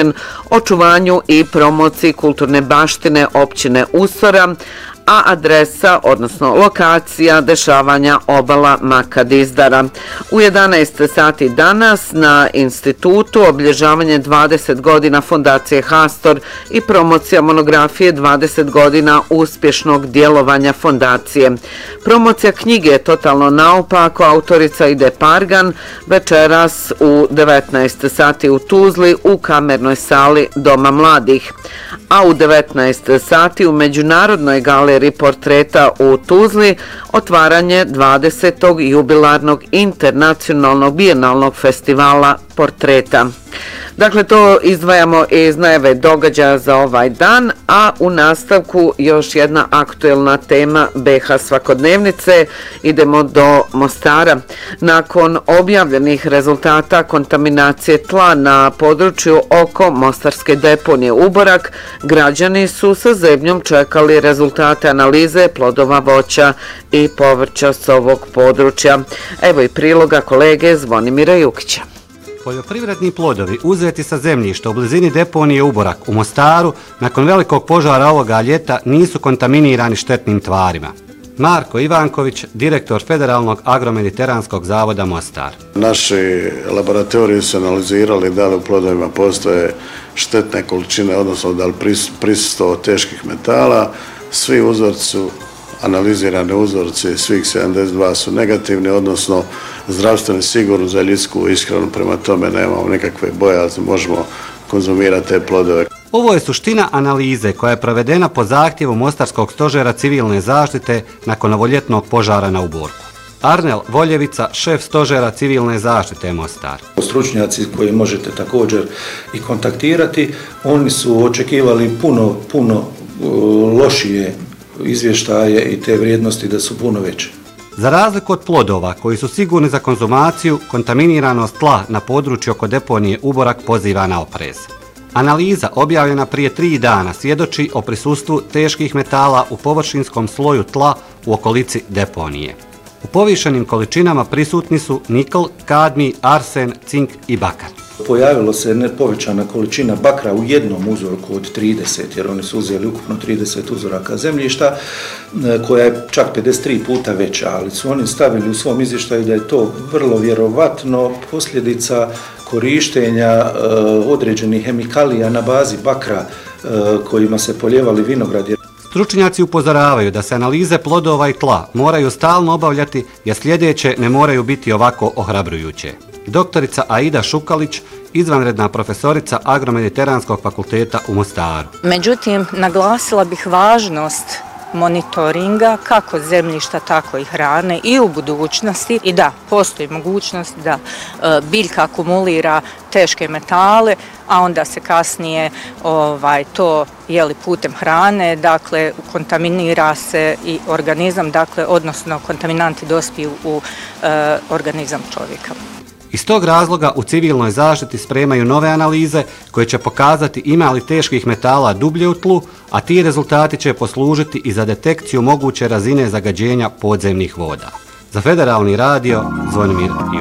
posvećen očuvanju i promociji kulturne baštine općine Usora, a adresa, odnosno lokacija dešavanja obala Makadizdara. U 11 sati danas na institutu obilježavanje 20 godina fondacije Hastor i promocija monografije 20 godina uspješnog djelovanja fondacije. Promocija knjige Totalno naopako, autorica Ide Pargan, večeras u 19 sati u Tuzli u kamernoj sali Doma mladih. A u 19 sati u Međunarodnoj galeriji portreta u Tuzli otvaranje 20. jubilarnog internacionalnog bijenalnog festivala portreta. Dakle, to izdvajamo iz najave događaja za ovaj dan, a u nastavku još jedna aktuelna tema BH svakodnevnice. Idemo do Mostara. Nakon objavljenih rezultata kontaminacije tla na području oko mostarske deponije Uborak, građani su sa zebnjom čekali rezultate analize plodova voća i povrća s ovog područja. Evo i priloga kolege Zvonimira Jukića. Poljoprivredni plodovi uzeti sa zemljišta u blizini deponije Uborak u Mostaru nakon velikog požara ovoga ljeta nisu kontaminirani štetnim tvarima. Marko Ivanković, direktor Federalnog agromediteranskog zavoda Mostar. Naši laboratoriji su analizirali da li u plodovima postoje štetne količine, odnosno da li prisustvo teških metala. Svi uzorci su analizirane uzorci, svih 72 su negativni, odnosno zdravstveno sigurno za ljudsku ishranu, prema tome nemamo nikakve bojazni, možemo konzumirati te plodove. Ovo je suština analize koja je provedena po zahtjevu Mostarskog stožera civilne zaštite nakon ovoljetnog požara na Uborku. Arnel Voljevica, šef stožera civilne zaštite Mostar. Stručnjaci koji možete također i kontaktirati, oni su očekivali puno lošije izvještaje i te vrijednosti da su puno veće. Za razliku od plodova koji su sigurni za konzumaciju, kontaminiranost tla na području oko deponije Uborak poziva na oprez. Analiza objavljena prije 3 dana svjedoči o prisustvu teških metala u površinskom sloju tla u okolici deponije. U povišenim količinama prisutni su nikl, kadmij, arsen, cink i bakar. Pojavilo se povećana količina bakra u jednom uzorku od 30, jer oni su uzeli ukupno 30 uzoraka zemljišta, koja je čak 53 puta veća, ali su oni stavili u svom izvještaju da je to vrlo vjerovatno posljedica korištenja određenih hemikalija na bazi bakra kojima se poljevali vinogradi. Stručnjaci upozoravaju da se analize plodova i tla moraju stalno obavljati jer sljedeće ne moraju biti ovako ohrabrujuće. Doktorica Aida Šukalić, izvanredna profesorica Agromediteranskog fakulteta u Mostaru. Međutim, naglasila bih važnost monitoringa kako zemljišta, tako i hrane i u budućnosti. I da, postoji mogućnost da biljka akumulira teške metale, a onda se kasnije to putem hrane, dakle kontaminira se i organizam, dakle odnosno kontaminanti dospiju u organizam čovjeka. Iz tog razloga u civilnoj zaštiti spremaju nove analize koje će pokazati ima li teških metala dublje u tlu, a ti rezultati će poslužiti i za detekciju moguće razine zagađenja podzemnih voda. Za Federalni radio, Zvonimir Jukić.